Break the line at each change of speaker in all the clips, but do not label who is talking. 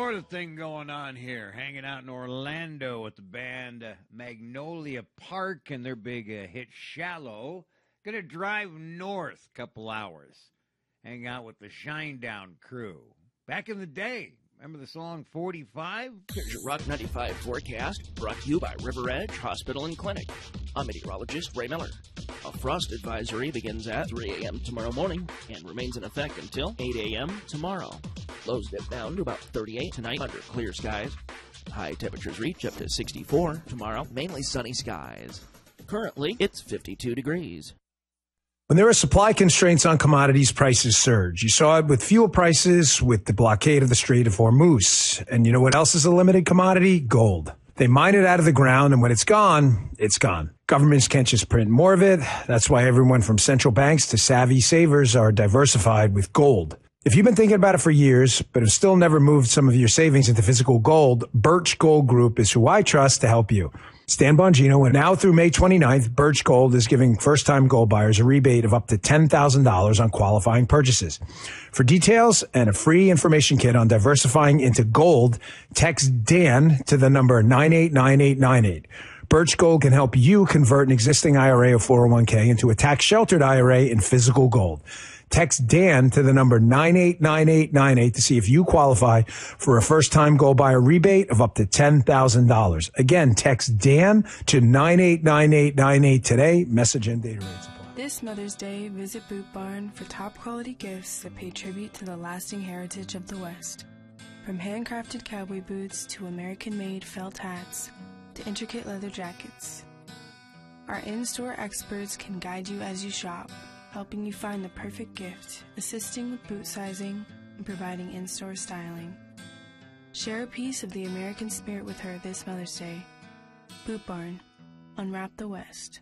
Florida thing going on here. Hanging out in Orlando with the band Magnolia Park and their big hit Shallow. Gonna drive north a couple hours. Hang out with the Shinedown crew. Back in the day. Remember the song 45?
Here's your Rock 95 forecast, brought to you by River Edge Hospital and Clinic. I'm meteorologist Ray Miller. A frost advisory begins at 3 a.m. tomorrow morning and remains in effect until 8 a.m. tomorrow. Lows dip down to about 38 tonight under clear skies. High temperatures reach up to 64 tomorrow, mainly sunny skies. Currently, it's 52 degrees.
When there are supply constraints on commodities, prices surge. You saw it with fuel prices, with the blockade of the Strait of Hormuz. And you know what else is a limited commodity? Gold. They mine it out of the ground, and when it's gone, it's gone. Governments can't just print more of it. That's why everyone from central banks to savvy savers are diversified with gold. If you've been thinking about it for years, but have still never moved some of your savings into physical gold, Birch Gold Group is who I trust to help you. Stan Bongino, and now through May 29th, Birch Gold is giving first-time gold buyers a rebate of up to $10,000 on qualifying purchases. For details and a free information kit on diversifying into gold, text Dan to the number 989898. Birch Gold can help you convert an existing IRA or 401k into a tax-sheltered IRA in physical gold. Text Dan to the number 989898 to see if you qualify for a first-time gold buyer rebate of up to $10,000. Again, text Dan to 989898 today. Message and data rates apply.
This Mother's Day, visit Boot Barn for top-quality gifts that pay tribute to the lasting heritage of the West. From handcrafted cowboy boots to American-made felt hats to intricate leather jackets. Our in-store experts can guide you as you shop, helping you find the perfect gift, assisting with boot sizing, and providing in-store styling. Share a piece of the American spirit with her this Mother's Day. Boot Barn. Unwrap the West.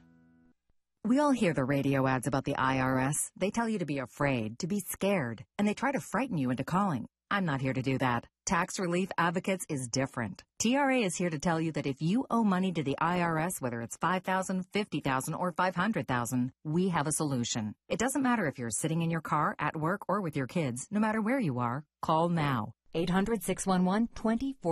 We all hear the radio ads about the IRS. They tell you to be afraid, to be scared, and they try to frighten you into calling. I'm not here to do that. Tax Relief Advocates is different. TRA is here to tell you that if you owe money to the IRS, whether it's $5,000, $50,000, or $500,000, we have a solution. It doesn't matter if you're sitting in your car, at work, or with your kids. No matter where you are, call now. 800-611-2040.